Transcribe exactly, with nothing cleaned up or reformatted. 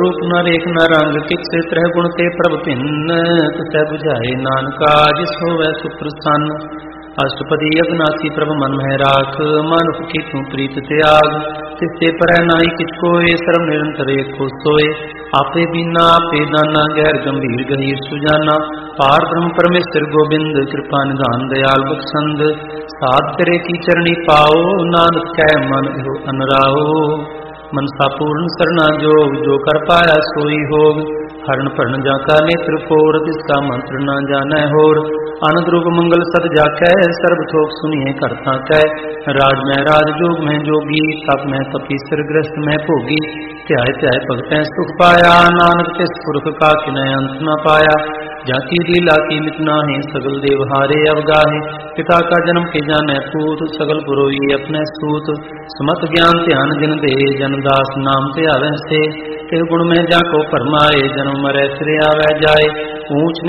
रूप न रेख न रंग किस तरह गुण ते प्रभ भिन्न तुसै बुझाए नानका जिस होवै सुप्रसन्न अष्टपदी अविनाशी प्रभ मन में राख मानुष की तू प्रीत त्याग तिसते पर नाई किछ कोय सर्व निरंतर एको सोय आपे बीना आपे दाना गैर गंभीर गहीर सुजाना पार ब्रह्म परमेश्वर गोबिंद कृपा निधान दयाल बख्शंद साध करे की चरणी पाओ नानक कै मन हो अनराओ मनसा पूर्ण सरना जोग जो कर पाया सोई होग हरण भरण जाका नेत्र फोर तिसका मंत्र न जानै होर आनंद रूप मंगल सद जाकै सर्व थोक सुनिए करता कै राज में राज जोग में जोगी तप में तपीसर ग्रस्त में भोगी ध्याय ध्याय भगतै सुख पाया नानक तिस पुरख का किनय अंत न पाया जाकी लीला की मितना है सगल देव हारे अवगाहे पिता का जन्म के जाने पूत सगल पुरोई अपने सूत समत ज्ञान ध्यान जिन दे जनदास नाम ते आवे से ते गुण में जाको फरमाए जन्म मरै सिर आवे जाए ऊंच